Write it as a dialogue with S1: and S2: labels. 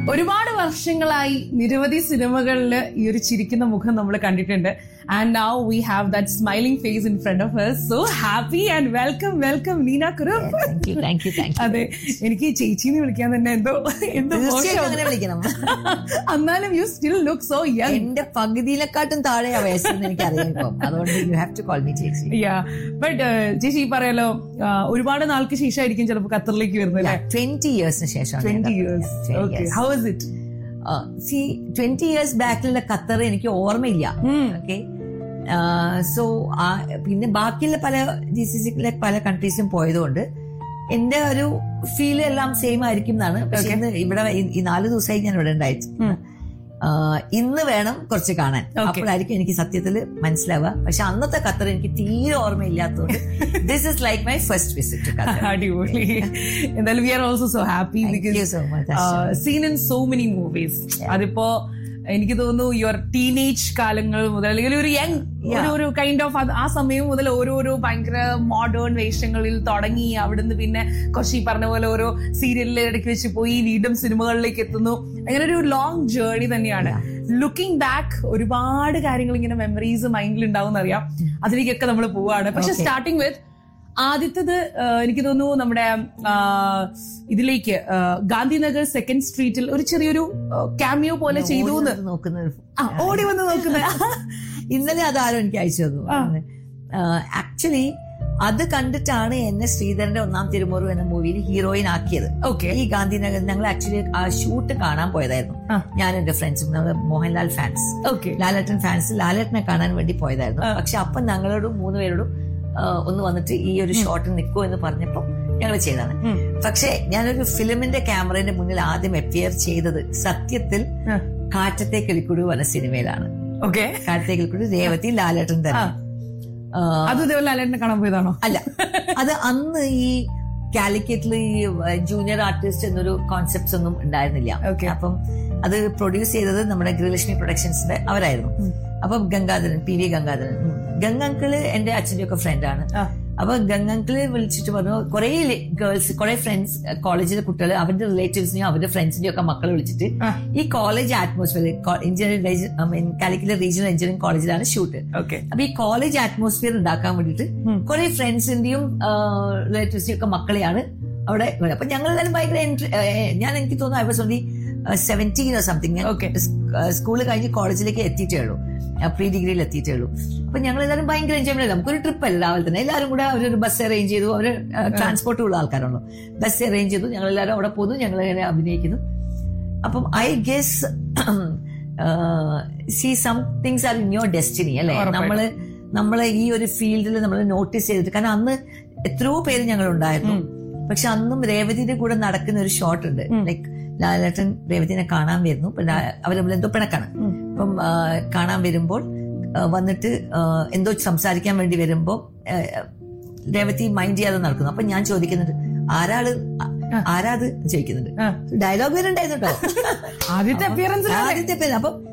S1: ഒരുപാട് വർഷങ്ങളായി നിരവധി സിനിമകളിൽ ഈ ഒരു ചിരിക്കുന്ന മുഖം നമ്മൾ കണ്ടിട്ടുണ്ട്. And now we have that smiling face in front of us. So happy and welcome Neena Kurup. അതെ, എനിക്ക് ചേച്ചിന്ന് വിളിക്കാൻ തന്നെ എന്തോ
S2: വിളിക്കണം.
S1: എന്നാലും you still look so young.
S2: എന്റെ പകുതിയിലെക്കാട്ടും താഴെ വയസ്സെന്ന് എനിക്ക് അറിയാം. അതുകൊണ്ട് you have to call me ചേച്ചി.
S1: ബട്ട് ചേച്ചി പറയാലോ, ഒരുപാട് നാൾക്ക് ശേഷമായിരിക്കും ചിലപ്പോൾ ഖത്തറിലേക്ക് വരുന്നത്.
S2: 20 years ശേഷം.
S1: 20 years. Okay. How is it?
S2: 20 years ബാക്കിലുള്ള ഖത്തർ എനിക്ക് ഓർമ്മയില്ല. ഓക്കെ, സോ പിന്നെ ബാക്കിയുള്ള പല GCC പല കൺട്രീസും പോയതുകൊണ്ട് എന്റെ ഒരു ഫീൽ എല്ലാം സെയിം ആയിരിക്കും എന്നാണ്. പക്ഷെ ഇവിടെ ഈ 4 ദിവസമായി ഞാൻ ഇവിടെ ഉണ്ടായിട്ട് ഇന്ന് വേണം കുറച്ച് കാണാൻ. അപ്പോഴായിരിക്കും എനിക്ക് സത്യത്തിൽ മനസ്സിലാവുക. പക്ഷെ അന്നത്തെ ഖത്തർ എനിക്ക് തീരെ ഓർമ്മയില്ലാത്തതുകൊണ്ട് this is like my first visit to Qatar.
S1: അടിപൊളി. എന്തായാലും V are also so happy
S2: so much.
S1: Scene in so many movies. അതിപ്പോ എനിക്ക് തോന്നുന്നു യുവർ ടീനേജ് കാലങ്ങൾ മുതൽ അല്ലെങ്കിൽ ഒരു യങ് ഒരു കൈൻഡ് ഓഫ് ആ സമയം മുതൽ ഓരോരോ ഭയങ്കര മോഡേൺ വേഷങ്ങളിൽ തുടങ്ങി അവിടുന്ന് പിന്നെ കുറച്ച് ഈ പറഞ്ഞ പോലെ ഓരോ സീരിയലിൽ ഇടയ്ക്ക് വെച്ച് പോയി വീണ്ടും സിനിമകളിലേക്ക് എത്തുന്നു. അങ്ങനെ ഒരു ലോങ് ജേർണി തന്നെയാണ്. ലുക്കിംഗ് ബാക്ക് ഒരുപാട് കാര്യങ്ങൾ ഇങ്ങനെ മെമ്മറീസ് മൈൻഡിൽ ഉണ്ടാവും എന്നറിയാം. അതിലേക്കൊക്കെ നമ്മൾ പോവാണ്. പക്ഷെ സ്റ്റാർട്ടിങ് വിത്ത് ആദ്യത്തത് എനിക്ക് തോന്നുന്നു നമ്മുടെ ഇതിലേക്ക് ഗാന്ധിനഗർ 2nd സ്ട്രീറ്റിൽ ഒരു ചെറിയൊരു ക്യാമിയോ പോലെ ചെയ്തു ഓടി വന്ന് നോക്കുന്നത്.
S2: ഇന്നലെ അതാരോ എനിക്ക് അയച്ചു തന്നു. ആക്ച്വലി അത് കണ്ടിട്ടാണ് എന്നെ ശ്രീധരന്റെ 1ാം തിരുമുറു എന്ന മൂവിയിൽ ഹീറോയിൻ ആക്കിയത്. ഈ ഗാന്ധിനഗർ ഞങ്ങൾ ആക്ച്വലി ആ ഷൂട്ട് കാണാൻ പോയതായിരുന്നു. ഞാൻ എന്റെ ഫ്രണ്ട്സും, ഞങ്ങൾ മോഹൻലാൽ ഫാൻസ്, ലാലേട്ടൻ ഫാൻസ്, ലാലേട്ടനെ കാണാൻ വേണ്ടി പോയതായിരുന്നു. പക്ഷെ അപ്പം ഞങ്ങളോടും 3 പേരോടും ഒന്ന് വന്നിട്ട് ഈ ഒരു ഷോട്ട് നിൽക്കൂ എന്ന് പറഞ്ഞപ്പോ ഞങ്ങൾ ചെയ്താണ്. പക്ഷെ ഞാനൊരു ഫിലിമിന്റെ ക്യാമറയുടെ മുന്നിൽ ആദ്യം അപ്പിയർ ചെയ്തത് സത്യത്തിൽ കാറ്റത്തെ കിളിക്കുടു എന്ന സിനിമയിലാണ്. കാറ്റത്തെ കിളിക്കുടു രേവതി ലാലേട്ടൻ തന്നെ.
S1: അത് ലാലേട്ടനെ കാണാൻ പോയതാണോ?
S2: അല്ല, അത് അന്ന് ഈ കാലിക്കറ്റിൽ ഈ ജൂനിയർ ആർട്ടിസ്റ്റ് എന്നൊരു കോൺസെപ്റ്റ്സ് ഒന്നും ഉണ്ടായിരുന്നില്ല. അപ്പം അത് പ്രൊഡ്യൂസ് ചെയ്തത് നമ്മുടെ ഗൃഹലക്ഷ്മി പ്രൊഡക്ഷൻസിന്റെ അവരായിരുന്നു. അപ്പം ഗംഗാധരൻ, PV ഗംഗാധരൻ, ഗംഗങ്കിള് എന്റെ അച്ഛന്റെ ഒക്കെ ഫ്രണ്ടാണ്. അപ്പൊ ഗംഗങ്കിള് വിളിച്ചിട്ട് പറഞ്ഞു, കുറെ ഗേൾസ്, കുറെ ഫ്രണ്ട്സ്, കോളേജിലെ കുട്ടികൾ അവരുടെ റിലേറ്റീവ്സിനെയും അവരുടെ ഫ്രണ്ട്സിന്റെയും ഒക്കെ മക്കളെ വിളിച്ചിട്ട് ഈ college atmosphere, Calicut regional engineering കോളേജിലാണ് ഷൂട്ട്. അപ്പൊ ഈ കോളേജ് അറ്റ്മോസ്ഫിയർ ഉണ്ടാക്കാൻ വേണ്ടിയിട്ട് കുറെ ഫ്രണ്ട്സിന്റെയും റിലേറ്റീവ്സിന്റെയും ഒക്കെ മക്കളെയാണ് അവിടെ. അപ്പൊ ഞങ്ങളെല്ലാവരും ഭയങ്കര ഞാൻ എനിക്ക് തോന്നുന്നു I was only 17 or something. School കഴിഞ്ഞ് കോളേജിലേക്ക് എത്തിയിട്ടേ ഉള്ളൂ, പ്രീ ഡിഗ്രിയിൽ എത്തിയിട്ടേ ഉള്ളൂ. അപ്പൊ ഞങ്ങൾ എല്ലാവരും ഭയങ്കര എൻജോയ്മെന്റ്. നമുക്കൊരു ട്രിപ്പ് അല്ല, രാവിലെ തന്നെ എല്ലാവരും കൂടെ അവരൊരു ബസ് അറേഞ്ച് ചെയ്തു. അവര് ട്രാൻസ്പോർട്ട് ഉള്ള ആൾക്കാരുള്ളൂ. ബസ് അറേഞ്ച് ചെയ്തു, ഞങ്ങൾ എല്ലാവരും അവിടെ പോകുന്നു, ഞങ്ങൾ ഇങ്ങനെ അഭിനയിക്കുന്നു. അപ്പം I guess see some things are in your destiny അല്ലെ. നമ്മള് ഈ ഒരു ഫീൽഡിൽ നമ്മൾ നോട്ടീസ് ചെയ്തിട്ട്, കാരണം അന്ന് എത്രയോ പേര് ഞങ്ങൾ ഉണ്ടായിരുന്നു. പക്ഷെ അന്നും രേവതിയുടെ കൂടെ നടക്കുന്ന ഒരു ഷോട്ട് ഉണ്ട്. ലൈക്ക് ലാലേട്ടൻ രേവതിനെ കാണാൻ വരുന്നു, അവർ എന്തോ പിണക്കാണ്. അപ്പം കാണാൻ വരുമ്പോൾ വന്നിട്ട് എന്തോ സംസാരിക്കാൻ വേണ്ടി വരുമ്പോ രേവതി മൈൻഡ് ചെയ്യാതെ നടക്കുന്നു. അപ്പൊ ഞാൻ ചോദിക്കുന്നുണ്ട്, ആരാത് ചോദിക്കുന്നുണ്ട്. ഡയലോഗ് വരുന്നുണ്ടായിരുന്നു കേട്ടോ, ആദ്യത്തെ അപ്പിയറൻസ്. അപ്പം